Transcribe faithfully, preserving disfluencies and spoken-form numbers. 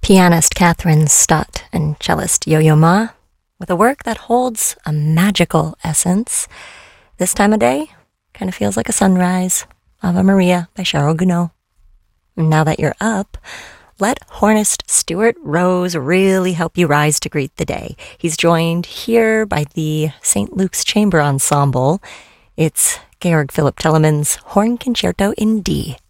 Pianist Catherine Stott and cellist Yo-Yo Ma, with a work that holds a magical essence. This time of day kind of feels like a sunrise. Ave Maria by Cheryl Gounod. Now that you're up, let hornist Stuart Rose really help you rise to greet the day. He's joined here by the Saint Luke's Chamber Ensemble. It's Georg Philipp Telemann's Horn Concerto in D.